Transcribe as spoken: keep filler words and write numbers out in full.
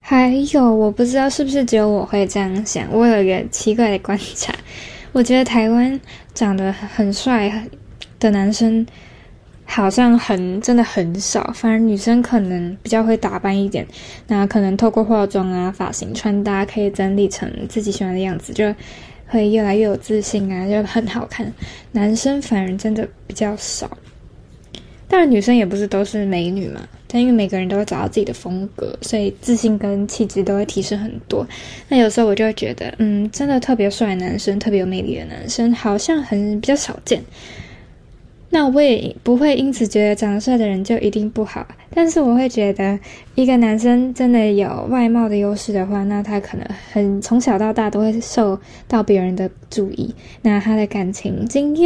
还有，我不知道是不是只有我会这样想，我有一个奇怪的观察，我觉得台湾长得很帅的男生好像很真的很少，反而女生可能比较会打扮一点，那可能透过化妆啊、发型、穿搭可以整理成自己喜欢的样子，就会越来越有自信啊，就很好看。男生反而真的比较少。当然女生也不是都是美女嘛，但因为每个人都会找到自己的风格，所以自信跟气质都会提升很多。那有时候我就会觉得嗯，真的特别帅的男生，特别有魅力的男生好像很比较少见。那我也不会因此觉得长得帅的人就一定不好，但是我会觉得一个男生真的有外貌的优势的话，那他可能很从小到大都会受到别人的注意，那他的感情经验